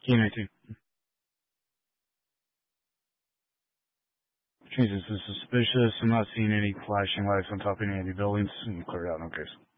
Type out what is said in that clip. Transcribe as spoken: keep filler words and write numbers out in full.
Key nineteen. Jesus, this is suspicious. I'm not seeing any flashing lights on top of any of the buildings. You clear it out, no case.